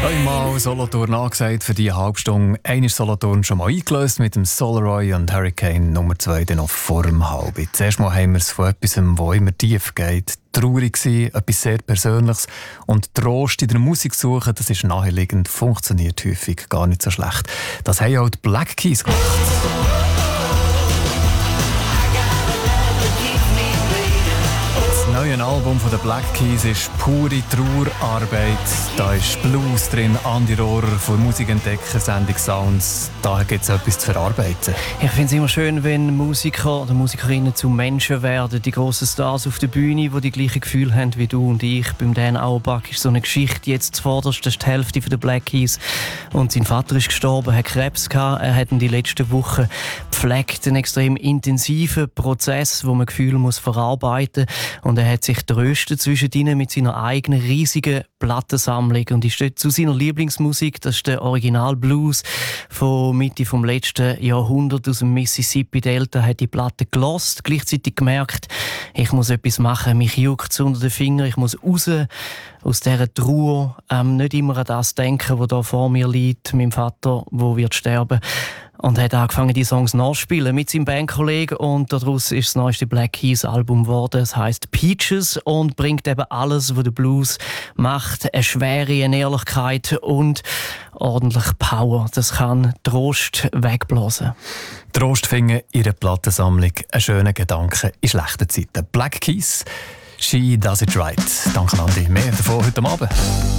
Einmal Solothurn angesagt für diese Halbstunde. Einer ist Solothurn schon mal eingelöst mit dem Solaroy und Hurricane Nummer 2 dann noch vor dem Halb. Zuerst mal haben wir es von etwas, wo immer tief geht. Traurig sein, etwas sehr Persönliches. Und Trost in der Musik suchen, das ist naheliegend, funktioniert häufig gar nicht so schlecht. Das haben auch die Black Keys gemacht. Das neue Album von den Black Keys ist pure Trauerarbeit. Da ist Blues drin, Andi Rohrer von Musikentdecker, Sendung Sounds. Da gibt es etwas zu verarbeiten. Ich finde es immer schön, wenn Musiker oder Musikerinnen zu Menschen werden. Die grossen Stars auf der Bühne, die gleichen Gefühle haben wie du und ich. Beim Dan Auerbach ist so eine Geschichte jetzt zuvorderst. Das ist die Hälfte der Black Keys. Und sein Vater ist gestorben, hat Krebs gehabt. Er hat in die letzten Wochen gepflegt, einen extrem intensiven Prozess, wo man Gefühle muss verarbeiten muss. Und er hat sich tröstet zwischen ihnen mit seiner eigenen riesigen Plattensammlung und ist dort zu seiner Lieblingsmusik, das ist der Original Blues von Mitte vom letzten Jahrhundert aus dem Mississippi Delta, hat die Platte gelost, gleichzeitig gemerkt, ich muss etwas machen, mich juckt unter den Fingern, ich muss raus aus dieser Trauer, nicht immer an das denken, was da vor mir liegt, meinem Vater, wo wird sterben. Und hat angefangen, die Songs nachzuspielen mit seinem Bandkollegen. Und daraus ist das neueste Black Keys Album geworden. Es heisst Peaches und bringt eben alles, was der Blues macht. Eine Schwere, eine Ehrlichkeit und ordentlich Power. Das kann Trost wegblasen. Trost finden in einer Plattensammlung. Ein schöner Gedanke in schlechten Zeiten. Black Keys, She Does It Right. Danke, Andi. Mehr davon heute Abend.